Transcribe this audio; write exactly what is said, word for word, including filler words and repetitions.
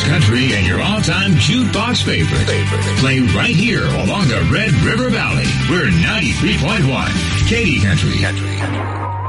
country and your all-time jukebox favorite. Play right here along the Red River Valley. We're ninety-three point one, Katy Country. Country.